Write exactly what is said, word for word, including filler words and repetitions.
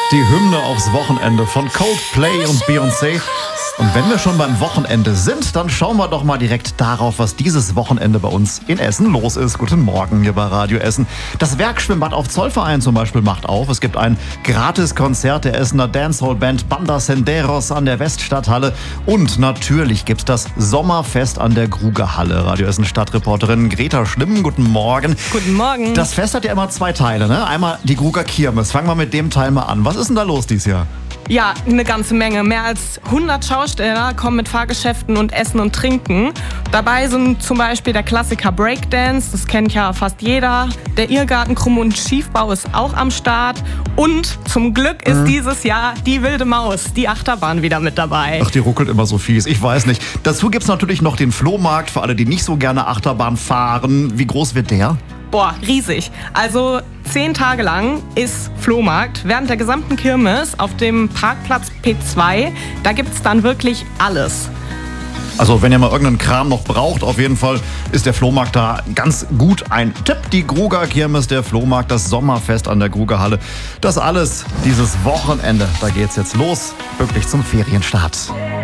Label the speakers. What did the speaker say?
Speaker 1: Die Hymne aufs Wochenende von Coldplay und Beyoncé. Und wenn wir schon beim Wochenende sind, dann schauen wir doch mal direkt darauf, was dieses Wochenende bei uns in Essen los ist. Guten Morgen hier bei Radio Essen. Das Werkschwimmbad auf Zollverein zum Beispiel macht auf. Es gibt ein Gratiskonzert der Essener Dancehall-Band Banda Senderos an der Weststadthalle. Und natürlich gibt's das Sommerfest an der Grugerhalle. Radio Essen Stadtreporterin Greta Schlimm, guten Morgen.
Speaker 2: Guten Morgen.
Speaker 1: Das Fest hat ja immer zwei Teile, ne? Einmal die Gruger Kirmes. Fangen wir mit dem Teil mal an. Was ist denn da los dieses Jahr?
Speaker 2: Ja, eine ganze Menge. Mehr als hundert Schausteller kommen mit Fahrgeschäften und Essen und Trinken. Dabei sind zum Beispiel der Klassiker Breakdance, das kennt ja fast jeder. Der Irrgarten Krumm- und Schiefbau ist auch am Start. Und zum Glück ist mhm. dieses Jahr die Wilde Maus, die Achterbahn, wieder mit dabei.
Speaker 1: Ach, die ruckelt immer so fies, ich weiß nicht. Dazu gibt's natürlich noch den Flohmarkt für alle, die nicht so gerne Achterbahn fahren. Wie groß wird der?
Speaker 2: Boah, riesig. Also zehn Tage lang ist Flohmarkt während der gesamten Kirmes auf dem Parkplatz P zwei. Da gibt's dann wirklich alles.
Speaker 1: Also wenn ihr mal irgendeinen Kram noch braucht, auf jeden Fall ist der Flohmarkt da ganz gut ein Tipp. Die Gruger Kirmes, der Flohmarkt, das Sommerfest an der Grugerhalle. Das alles dieses Wochenende. Da geht's jetzt los, wirklich zum Ferienstart.